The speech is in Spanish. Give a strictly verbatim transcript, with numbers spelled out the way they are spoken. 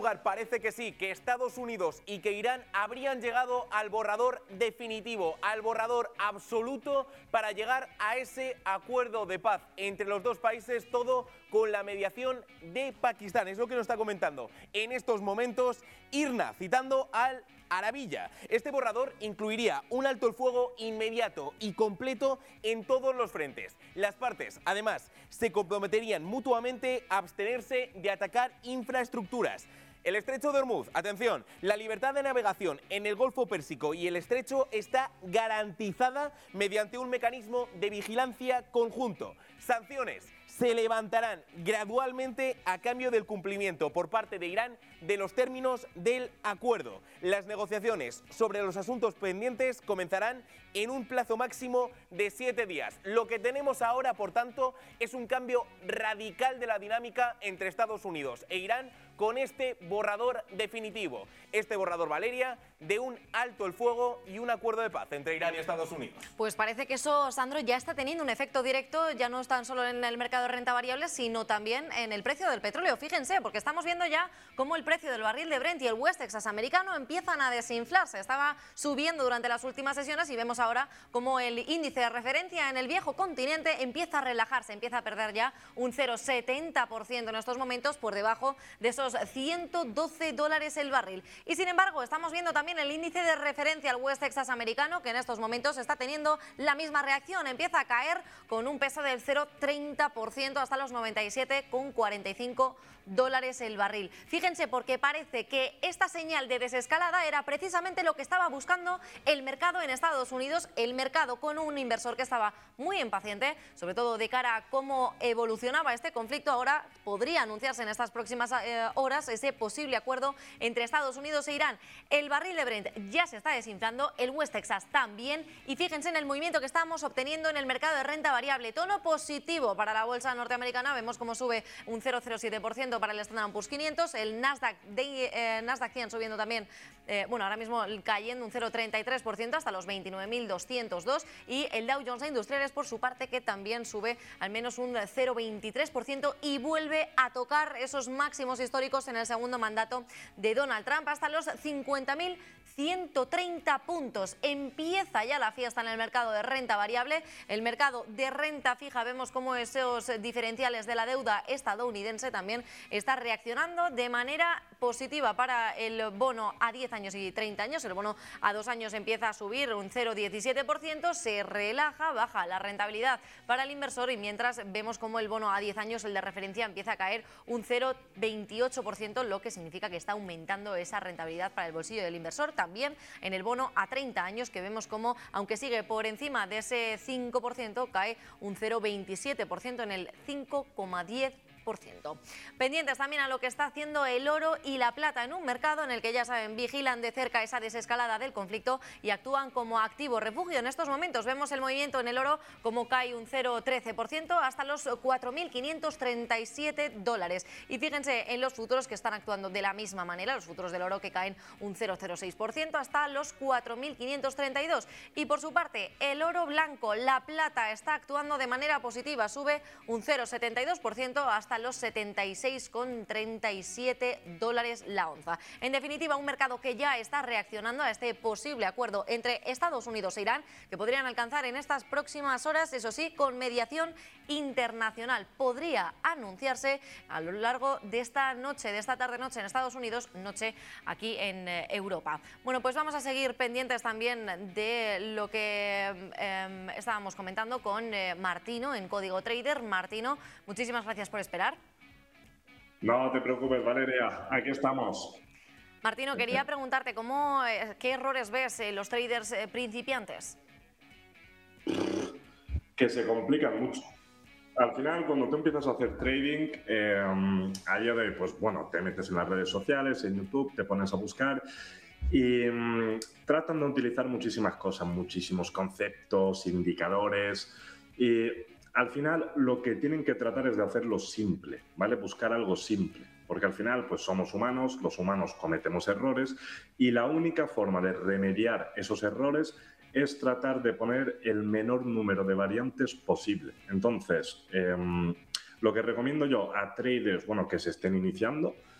lugar, parece que sí, que Estados Unidos y que Irán habrían llegado al borrador definitivo, al borrador absoluto para llegar a ese acuerdo de paz entre los dos países, todo con la mediación de Pakistán. Es lo que nos está comentando en estos momentos IRNA, citando al Arabilla. Este borrador incluiría un alto el fuego inmediato y completo en todos los frentes. Las partes, además, se comprometerían mutuamente a abstenerse de atacar infraestructuras. El estrecho de Hormuz, atención, la libertad de navegación en el Golfo Pérsico y el estrecho está garantizada mediante un mecanismo de vigilancia conjunto. Sanciones se levantarán gradualmente a cambio del cumplimiento por parte de Irán de los términos del acuerdo. Las negociaciones sobre los asuntos pendientes comenzarán en un plazo máximo de siete días. Lo que tenemos ahora, por tanto, es un cambio radical de la dinámica entre Estados Unidos e Irán con este borrador definitivo. Este borrador, Valeria, de un alto el fuego y un acuerdo de paz entre Irán y Estados Unidos. Pues parece que eso, Sandro, ya está teniendo un efecto directo, ya no tan solo en el mercado de renta variable, sino también en el precio del petróleo. Fíjense, porque estamos viendo ya cómo el precio del barril de Brent y el West Texas americano empiezan a desinflarse. Estaba subiendo durante las últimas sesiones y vemos ahora cómo el índice de referencia en el viejo continente empieza a relajarse, empieza a perder ya un cero coma setenta por ciento en estos momentos, por debajo de esos ciento doce dólares el barril. Y sin embargo, estamos viendo también el índice de referencia al West Texas americano, que en estos momentos está teniendo la misma reacción, empieza a caer con un peso del cero coma treinta por ciento hasta los noventa y siete coma cuarenta y cinco dólares el barril. Fíjense, porque parece que esta señal de desescalada era precisamente lo que estaba buscando el mercado en Estados Unidos, el mercado con un inversor que estaba muy impaciente, sobre todo de cara a cómo evolucionaba este conflicto. Ahora podría anunciarse en estas próximas eh, horas ese posible acuerdo entre Estados Unidos e Irán. El barril de Brent ya se está desinflando, el West Texas también, y fíjense en el movimiento que estamos obteniendo en el mercado de renta variable. Tono positivo para la bolsa norteamericana, vemos cómo sube un cero coma cero siete por ciento para el Standard and Poor's quinientos, el Nasdaq, de, eh, Nasdaq cien subiendo también, eh, bueno, ahora mismo cayendo un cero coma treinta y tres por ciento hasta los veintinueve mil doscientos dos, y el Dow Jones Industriales, por su parte, que también sube al menos un cero coma veintitrés por ciento y vuelve a tocar esos máximos históricos en el segundo mandato de Donald Trump, hasta los cincuenta mil ciento treinta puntos. Empieza ya la fiesta en el mercado de renta variable. El mercado de renta fija, vemos cómo esos diferenciales de la deuda estadounidense también está reaccionando de manera positiva para el bono a diez años y treinta años. El bono a dos años empieza a subir un cero coma diecisiete por ciento, se relaja, baja la rentabilidad para el inversor, y mientras vemos cómo el bono a diez años, el de referencia, empieza a caer un cero coma veintiocho por ciento, lo que significa que está aumentando esa rentabilidad para el bolsillo del inversor. También en el bono a treinta años, que vemos cómo, aunque sigue por encima de ese cinco por ciento, cae un cero coma veintisiete por ciento en el cinco coma diez por ciento. Pendientes también a lo que está haciendo el oro y la plata en un mercado en el que, ya saben, vigilan de cerca esa desescalada del conflicto y actúan como activo refugio. En estos momentos vemos el movimiento en el oro como cae un cero coma trece por ciento hasta los cuatro mil quinientos treinta y siete dólares. Y fíjense en los futuros, que están actuando de la misma manera, los futuros del oro que caen un cero coma cero seis por ciento hasta los cuatro mil quinientos treinta y dos. Y por su parte, el oro blanco, la plata, está actuando de manera positiva, sube un cero coma setenta y dos por ciento hasta los setenta y seis coma treinta y siete dólares la onza. En definitiva, un mercado que ya está reaccionando a este posible acuerdo entre Estados Unidos e Irán, que podrían alcanzar en estas próximas horas, eso sí, con mediación internacional. Podría anunciarse a lo largo de esta noche, de esta tarde-noche en Estados Unidos, noche aquí en eh, Europa. Bueno, pues vamos a seguir pendientes también de lo que eh, estábamos comentando con eh, Martino en Código Trader. Martino, muchísimas gracias por esperar. No te preocupes, Valeria, aquí estamos. Martino, quería preguntarte, ¿cómo, eh, ¿qué errores ves en los traders eh, principiantes? Que se complican mucho. Al final, cuando tú empiezas a hacer trading, eh, a día de hoy, pues bueno, te metes en las redes sociales, en YouTube, te pones a buscar y um, tratan de utilizar muchísimas cosas, muchísimos conceptos, indicadores, y al final lo que tienen que tratar es de hacerlo simple, ¿vale? Buscar algo simple, porque al final pues somos humanos, los humanos cometemos errores y la única forma de remediar esos errores es tratar de poner el menor número de variantes posible. Entonces, eh, lo que recomiendo yo a traders, bueno, que se estén iniciando,